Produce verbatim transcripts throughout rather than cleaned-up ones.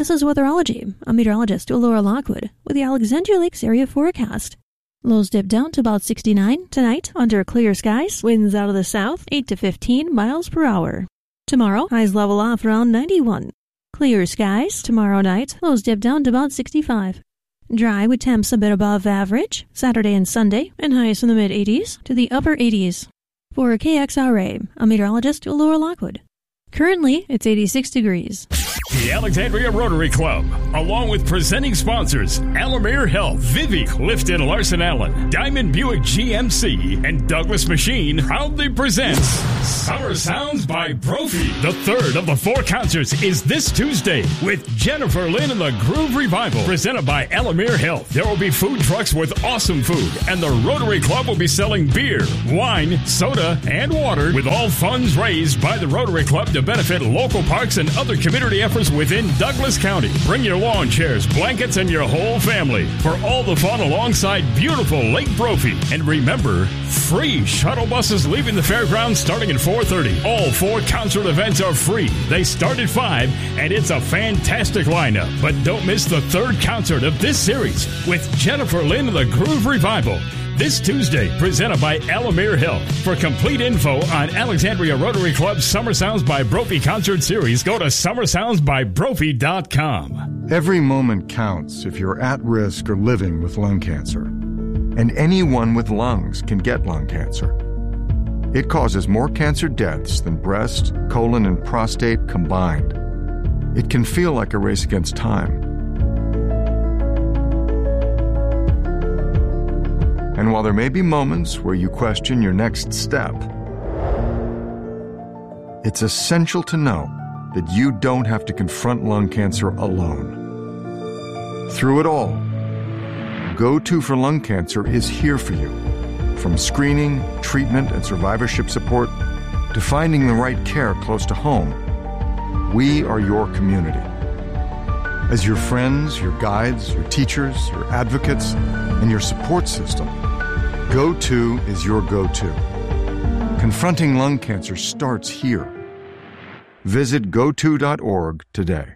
This is Weatherology. I'm meteorologist Laura Lockwood with the Alexandria Lakes area forecast. Lows dip down to about sixty-nine tonight under clear skies. Winds out of the south, eight to fifteen miles per hour. Tomorrow, highs level off around ninety-one. Clear skies tomorrow night. Lows dip down to about sixty-five. Dry with temps a bit above average Saturday and Sunday, and highs from the mid-eighties to the upper eighties. For K X R A, I'm meteorologist Laura Lockwood. Currently, it's eighty-six degrees. The Alexandria Rotary Club, along with presenting sponsors Alamere Health, Vivi, Clifton Larson Allen, Diamond Buick G M C, and Douglas Machine, proudly presents Summer Sounds by Brophy. The third of the four concerts is this Tuesday with Jennifer Lynn and the Groove Revival, presented by Alamere Health. There will be food trucks with awesome food, and the Rotary Club will be selling beer, wine, soda, and water, with all funds raised by the Rotary Club to benefit local parks and other community efforts within Douglas County. Bring your lawn chairs, blankets, and your whole family for all the fun alongside beautiful Lake Brophy. And remember, free shuttle buses leaving the fairgrounds starting at four thirty. All four concert events are free. They start at five, and it's a fantastic lineup. But don't miss the third concert of this series with Jennifer Lynn and the Groove Revival. This Tuesday, presented by Alamere Health. For complete info on Alexandria Rotary Club's Summer Sounds by Brophy concert series, go to summer sounds by brophy dot com. Every moment counts if you're at risk or living with lung cancer. And anyone with lungs can get lung cancer. It causes more cancer deaths than breast, colon, and prostate combined. It can feel like a race against time. And while there may be moments where you question your next step, it's essential to know that you don't have to confront lung cancer alone. Through it all, Go To for Lung Cancer is here for you. From screening, treatment, and survivorship support to finding the right care close to home, we are your community. As your friends, your guides, your teachers, your advocates, and your support system, Go To is your go-to. Confronting lung cancer starts here. Visit go to dot org today.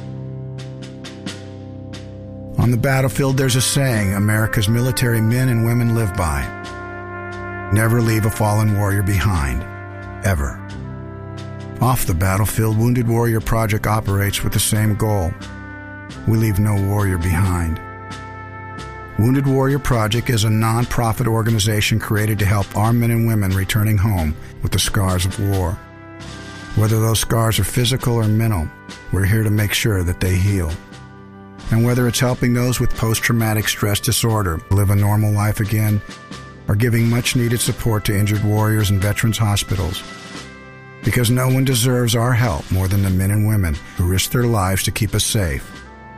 On the battlefield, there's a saying America's military men and women live by. Never leave a fallen warrior behind, ever. Off the battlefield, Wounded Warrior Project operates with the same goal. We leave no warrior behind. Wounded Warrior Project is a non-profit organization created to help our men and women returning home with the scars of war. Whether those scars are physical or mental, we're here to make sure that they heal. And whether it's helping those with post-traumatic stress disorder live a normal life again, or giving much-needed support to injured warriors in veterans' hospitals. Because no one deserves our help more than the men and women who risk their lives to keep us safe.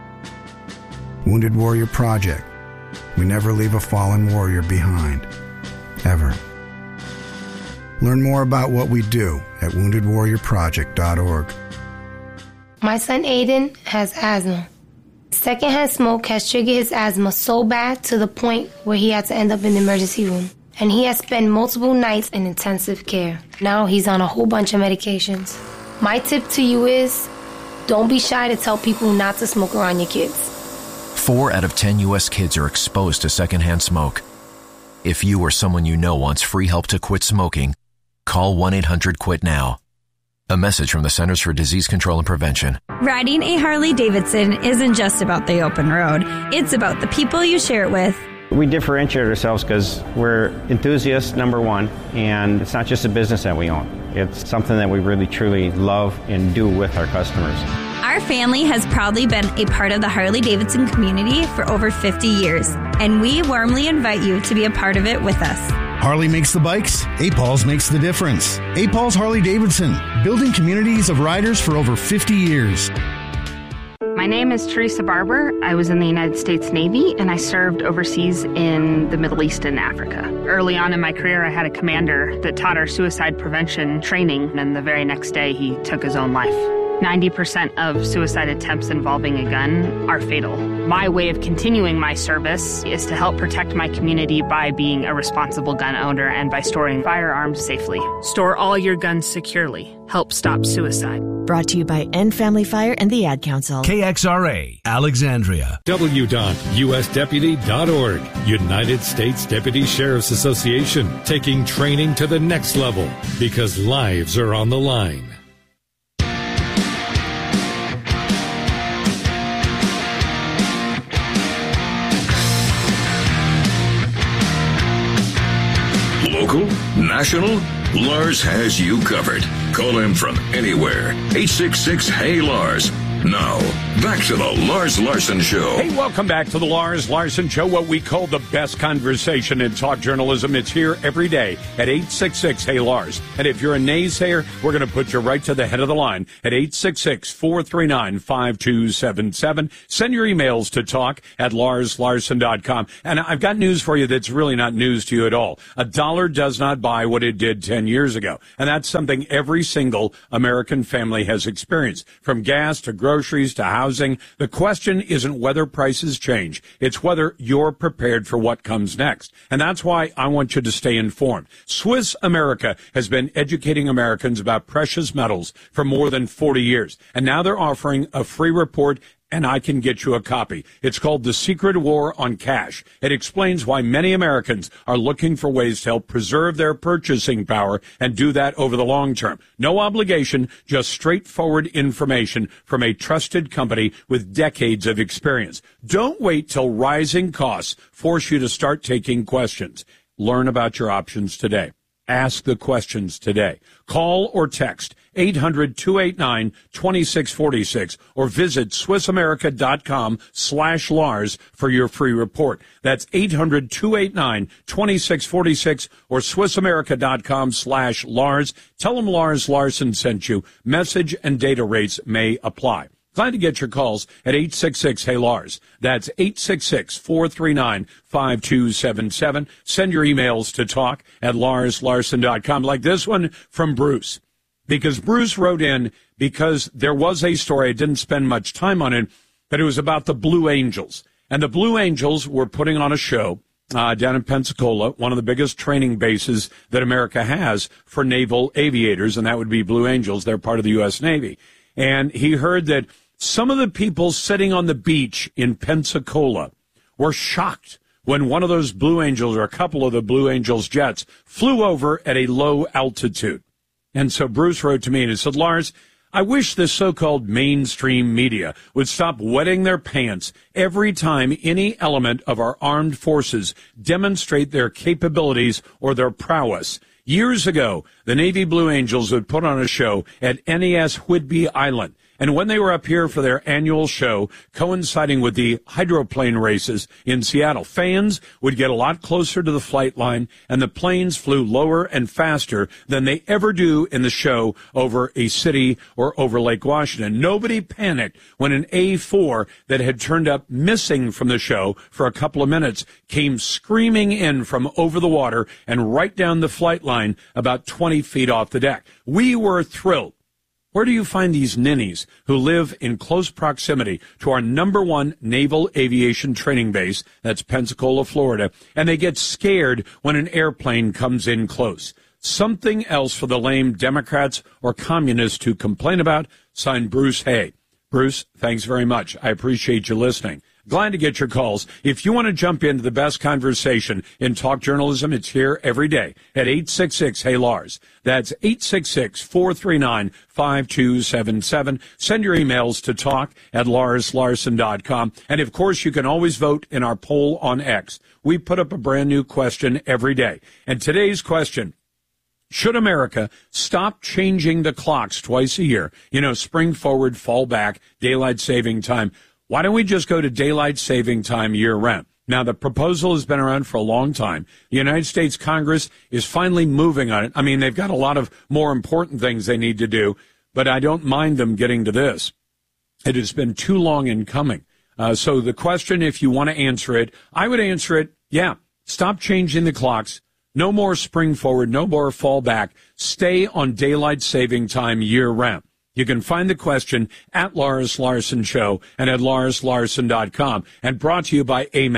Wounded Warrior Project. We never leave a fallen warrior behind, ever. Learn more about what we do at wounded warrior project dot org. My son Aiden has asthma. Secondhand smoke has triggered his asthma so bad to the point where he had to end up in the emergency room. And he has spent multiple nights in intensive care. Now he's on a whole bunch of medications. My tip to you is, don't be shy to tell people not to smoke around your kids. Four out of ten U S kids are exposed to secondhand smoke. If you or someone you know wants free help to quit smoking, call one eight hundred quit now. A message from the Centers for Disease Control and Prevention. Riding a Harley-Davidson isn't just about the open road. It's about the people you share it with. We differentiate ourselves because we're enthusiasts, number one, and it's not just a business that we own. It's something that we really, truly love and do with our customers. Our family has proudly been a part of the Harley-Davidson community for over fifty years, and we warmly invite you to be a part of it with us. Harley makes the bikes, A P A Ls makes the difference. A P A Ls Harley-Davidson, building communities of riders for over fifty years. My name is Teresa Barber. I was in the United States Navy, and I served overseas in the Middle East and Africa. Early on in my career, I had a commander that taught our suicide prevention training, and the very next day, he took his own life. ninety percent of suicide attempts involving a gun are fatal. My way of continuing my service is to help protect my community by being a responsible gun owner and by storing firearms safely. Store all your guns securely. Help stop suicide. Brought to you by End Family Fire and the Ad Council. K X R A, Alexandria. W dot U S deputy dot org. United States Deputy Sheriff's Association, taking training to the next level because lives are on the line. Local, national, Lars has you covered. Call him from anywhere. eight six six, Hey Lars. Now, back to the Lars Larson Show. Hey, welcome back to the Lars Larson Show, what we call the best conversation in talk journalism. It's here every day at eight six six, Hey Lars. And if you're a naysayer, we're going to put you right to the head of the line at eight six six, four three nine, five two seven seven. Send your emails to talk at lars larson dot com. And I've got news for you that's really not news to you at all. A dollar does not buy what it did ten years ago. And that's something every single American family has experienced, from gas to groceries to housing. The question isn't whether prices change. It's whether you're prepared for what comes next. And that's why I want you to stay informed. Swiss America has been educating Americans about precious metals for more than forty years. And now they're offering a free report, and I can get you a copy. It's called The Secret War on Cash. It explains why many Americans are looking for ways to help preserve their purchasing power and do that over the long term. No obligation, just straightforward information from a trusted company with decades of experience. Don't wait till rising costs force you to start taking questions. Learn about your options today. Ask the questions today. Call or text eight hundred, two eight nine, two six four six or visit swissamerica.com slash Lars for your free report. That's eight hundred, two eight nine, two six four six or swissamerica.com slash Lars. Tell them Lars Larson sent you. Message and data rates may apply. Glad to get your calls at eight six six, Hey Lars. That's eight six six, four three nine, five two seven seven. Send your emails to talk at lars larson dot com, like this one from Bruce. Because Bruce wrote in because there was a story, I didn't spend much time on it, but it was about the Blue Angels. And the Blue Angels were putting on a show uh, down in Pensacola, one of the biggest training bases that America has for naval aviators, and that would be Blue Angels. They're part of the U S Navy. And he heard that some of the people sitting on the beach in Pensacola were shocked when one of those Blue Angels, or a couple of the Blue Angels jets, flew over at a low altitude. And so Bruce wrote to me and he said, Lars, I wish this so-called mainstream media would stop wetting their pants every time any element of our armed forces demonstrate their capabilities or their prowess. Years ago, the Navy Blue Angels would put on a show at N A S Whidbey Island. And when they were up here for their annual show, coinciding with the hydroplane races in Seattle, fans would get a lot closer to the flight line, and the planes flew lower and faster than they ever do in the show over a city or over Lake Washington. Nobody panicked when an A four that had turned up missing from the show for a couple of minutes came screaming in from over the water and right down the flight line about twenty feet off the deck. We were thrilled. Where do you find these ninnies who live in close proximity to our number one naval aviation training base, that's Pensacola, Florida, and they get scared when an airplane comes in close? Something else for the lame Democrats or communists to complain about? Signed, Bruce Hay. Bruce, thanks very much. I appreciate you listening. Glad to get your calls. If you want to jump into the best conversation in talk journalism, it's here every day at eight six six, Hey Lars. That's eight six six, four three nine, five two seven seven. Send your emails to talk at lars larson dot com. And, of course, you can always vote in our poll on X. We put up a brand new question every day. And today's question: should America stop changing the clocks twice a year? You know, spring forward, fall back, daylight saving time. Why don't we just go to daylight saving time year-round? Now, the proposal has been around for a long time. The United States Congress is finally moving on it. I mean, they've got a lot of more important things they need to do, but I don't mind them getting to this. It has been too long in coming. Uh, so the question, if you want to answer it, I would answer it, yeah, stop changing the clocks. No more spring forward, no more fall back. Stay on daylight saving time year-round. You can find the question at Lars Larson Show and at lars larson dot com, and brought to you by A M A C,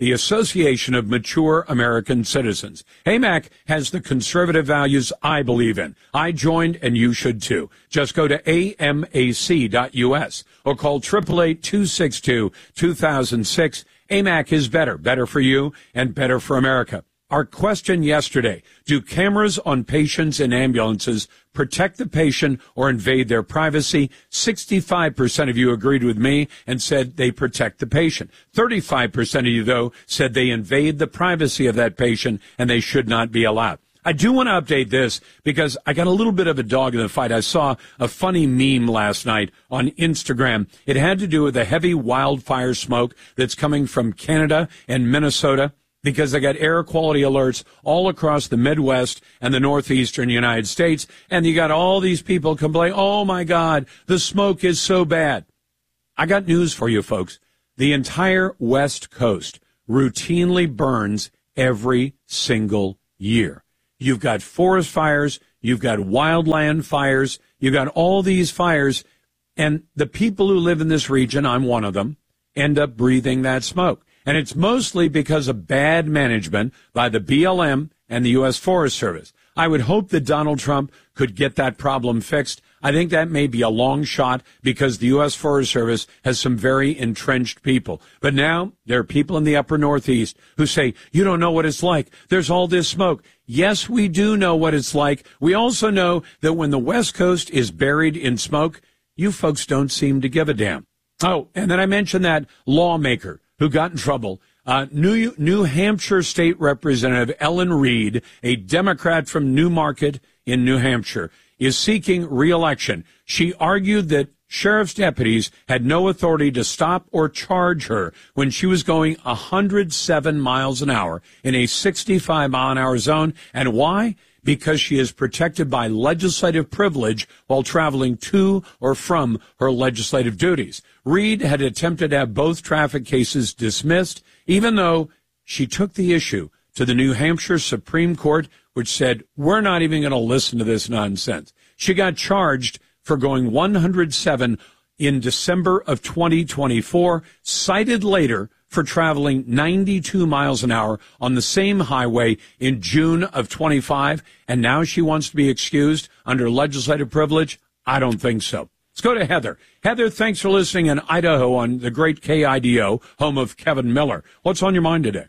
the Association of Mature American Citizens. A M A C has the conservative values I believe in. I joined, and you should too. Just go to A M A C dot U S or call eight eight eight, two six two, two thousand six. A M A C is better, better for you and better for America. Our question yesterday, do cameras on patients in ambulances protect the patient or invade their privacy? sixty-five percent of you agreed with me and said they protect the patient. thirty-five percent of you, though, said they invade the privacy of that patient and they should not be allowed. I do want to update this because I got a little bit of a dog in the fight. I saw a funny meme last night on Instagram. It had to do with the heavy wildfire smoke that's coming from Canada and Minnesota, because they got air quality alerts all across the Midwest and the northeastern United States. And you got all these people complaining, oh, my God, the smoke is so bad. I got news for you, folks. The entire West Coast routinely burns every single year. You've got forest fires. You've got wildland fires. You've got all these fires. And the people who live in this region, I'm one of them, end up breathing that smoke. And it's mostly because of bad management by the B L M and the U S Forest Service. I would hope that Donald Trump could get that problem fixed. I think that may be a long shot because the U S Forest Service has some very entrenched people. But now there are people in the upper Northeast who say, you don't know what it's like. There's all this smoke. Yes, we do know what it's like. We also know that when the West Coast is buried in smoke, you folks don't seem to give a damn. Oh, and then I mentioned that lawmaker who got in trouble. Uh, New, New Hampshire State Representative Ellen Reed, a Democrat from Newmarket in New Hampshire, is seeking re-election. She argued that sheriff's deputies had no authority to stop or charge her when she was going one hundred seven miles an hour in a sixty-five mile an hour zone. And why? Because she is protected by legislative privilege while traveling to or from her legislative duties. Reed had attempted to have both traffic cases dismissed, even though she took the issue to the New Hampshire Supreme Court, which said, we're not even going to listen to this nonsense. She got charged for going one hundred seven in December of twenty twenty-four, cited later for traveling ninety-two miles an hour on the same highway in June of twenty-five, and now she wants to be excused under legislative privilege? I don't think so. Let's go to Heather. Heather, thanks for listening in Idaho on the great K I D O, home of Kevin Miller. What's on your mind today?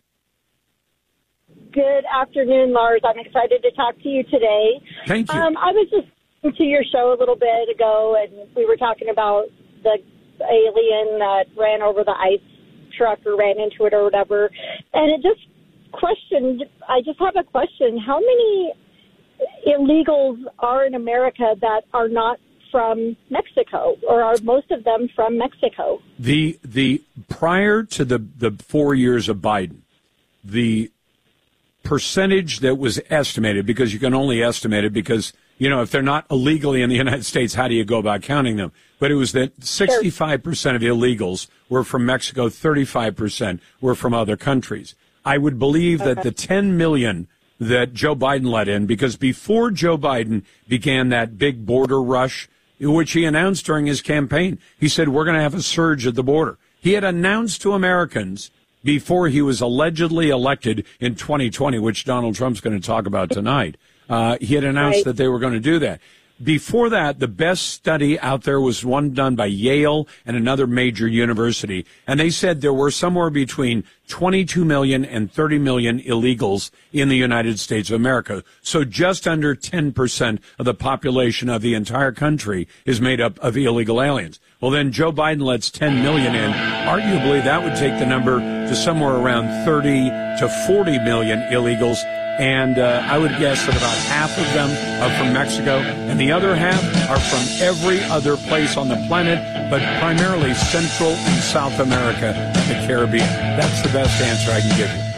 Good afternoon, Lars. I'm excited to talk to you today. Thank you. Um, I was just listening to your show a little bit ago, and we were talking about the alien that ran over the ice truck or ran into it or whatever. And it just questioned, I just have a question. How many illegals are in America that are not from Mexico, or are most of them from Mexico? The the prior to the, the four years of Biden, the percentage that was estimated, because you can only estimate it because, you know, if they're not illegally in the United States, how do you go about counting them? But it was that sixty-five percent of illegals were from Mexico, thirty-five percent were from other countries. I would believe okay. that the ten million that Joe Biden let in, because before Joe Biden began that big border rush, which he announced during his campaign, he said, we're going to have a surge at the border. He had announced to Americans before he was allegedly elected in twenty twenty, which Donald Trump's going to talk about tonight. Uh, he had announced right. that they were going to do that. Before that, the best study out there was one done by Yale and another major university. And they said there were somewhere between twenty-two million and thirty million illegals in the United States of America. So just under ten percent of the population of the entire country is made up of illegal aliens. Well, then Joe Biden lets ten million in. Arguably, that would take the number to somewhere around thirty to forty million illegals. And uh, I would guess that about half of them are from Mexico, and the other half are from every other place on the planet, but primarily Central and South America and the Caribbean. That's the best answer I can give you.